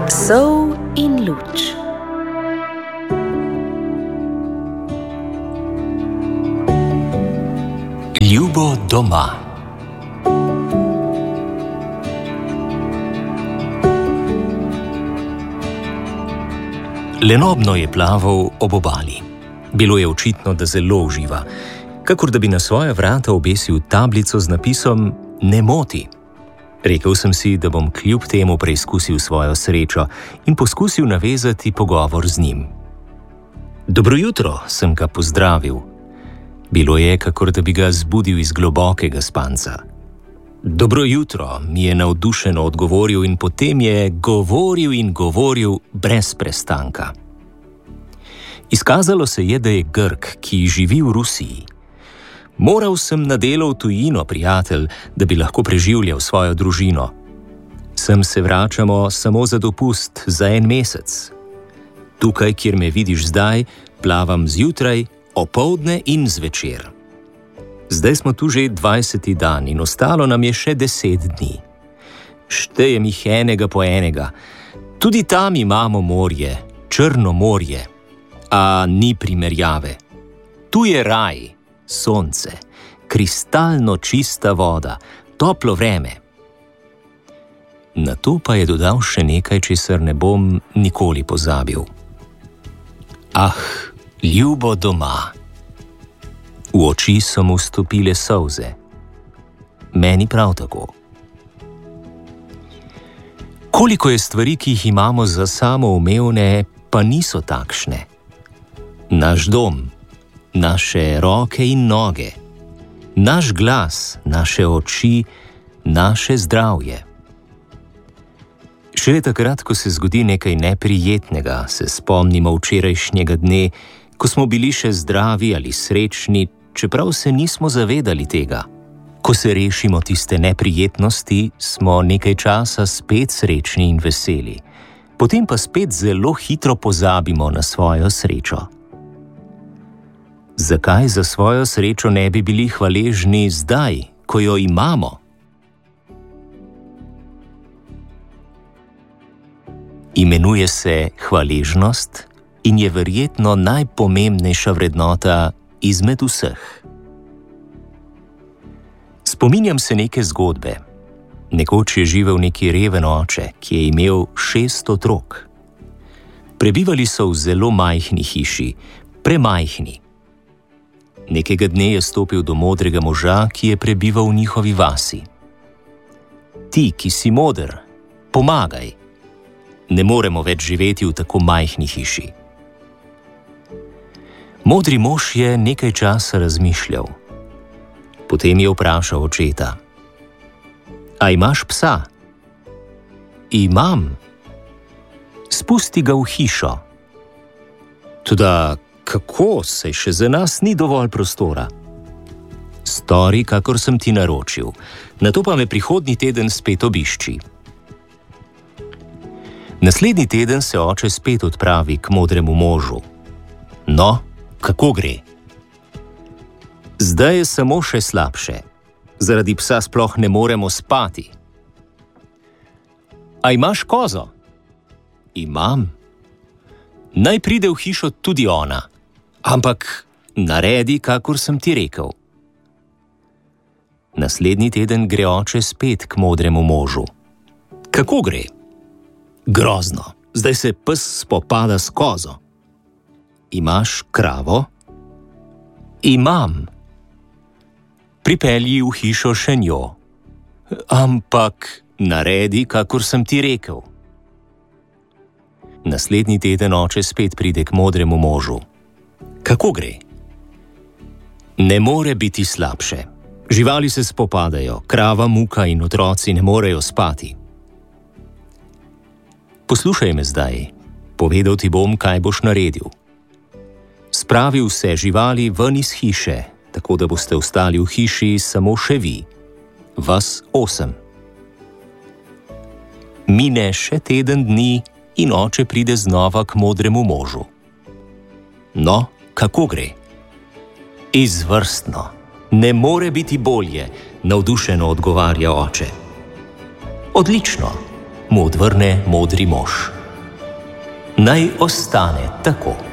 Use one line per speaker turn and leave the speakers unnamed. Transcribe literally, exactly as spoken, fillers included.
Sol in luč.
Ljubo doma. Lenobno je plaval ob obali. Bilo je očitno, da zelo uživa, kakor da bi na svoja vrata obesil tablico z napisom "Ne moti". Rekel sem si, da bom kljub temu preizkusil svojo srečo in poskusil navezati pogovor z njim. "Dobro jutro," sem ga pozdravil. Bilo je, kakor da bi ga zbudil iz globokega spanca. "Dobro jutro," mi je navdušeno odgovoril in potem je govoril in govoril brez prestanka. Izkazalo se je, da je Grk, ki živi v Rusiji. "Moral sem na delo v tujino, prijatelj, da bi lahko preživljal svojo družino. Sem se vračamo samo za dopust, za en mesec. Tukaj, kjer me vidiš zdaj, plavam zjutraj, opoldne in zvečer. Zdaj smo tu že dvajseti dan in ostalo nam je še deset dni. Štejem jih enega po enega. Tudi tam imamo morje, Črno morje, a ni primerjave. Tu je raj, sonce, kristalno čista voda, toplo vreme." Na to pa je dodal še nekaj, česar ne bom nikoli pozabil. "Ah, ljubo doma." V oči so mu stopile solze. Meni prav tako. Koliko je stvari, ki jih imamo za samoumevne, pa niso takšne. Naš dom, naše roke in noge, naš glas, naše oči, naše zdravje. Šele takrat, ko se zgodi nekaj neprijetnega, se spomnimo včerajšnjega dne, ko smo bili še zdravi ali srečni, čeprav se nismo zavedali tega. Ko se rešimo tiste neprijetnosti, smo nekaj časa spet srečni in veseli, potem pa spet zelo hitro pozabimo na svojo srečo. Zakaj za svojo srečo ne bi bili hvaležni zdaj, ko jo imamo? Imenuje se hvaležnost in je verjetno najpomembnejša vrednota izmed vseh. Spominjam se neke zgodbe. Nekoč je živel neki reven oče, ki je imel šest otrok. Prebivali so v zelo majhni hiši, premajhni. Nekega dne je stopil do modrega moža, ki je prebival v njihovi vasi. "Ti, ki si moder, pomagaj. Ne moremo več živeti v tako majhni hiši." Modri mož je nekaj časa razmišljal. Potem je vprašal očeta: "A imaš psa?" "Imam." "Spusti ga v hišo." "Toda kako, saj še za nas ni dovolj prostora." "Stori, kakor sem ti naročil, nato pa me prihodnji teden spet obišči." Naslednji teden se oče spet odpravi k modremu možu. "No, kako gre?" "Zdaj je samo še slabše. Zaradi psa sploh ne moremo spati." "A imaš kozo?" "Imam." "Naj pride v hišo tudi ona. Ampak naredi, kakor sem ti rekel." Naslednji teden gre oče spet k modremu možu. "Kako gre?" "Grozno. Zdaj se pes spopada s kozo." "Imaš kravo?" "Imam." "Pripelji v hišo še njo." "Ampak naredi, kakor sem ti rekel." Naslednji teden oče spet pride k modremu možu. "Kako gre?" "Ne more biti slabše. Živali se spopadajo, krava muka in otroci ne morejo spati." "Poslušaj me zdaj, povedal ti bom, kaj boš naredil. Spravi vse živali ven iz hiše, tako da boste ostali v hiši samo še vi, vas osem. Mine še teden dni in oče pride znova k modremu možu. No, kako gre? Izvrstno, ne more biti bolje, navdušeno odgovarja oče. Odlično, mu odvrne modri mož. Naj ostane tako.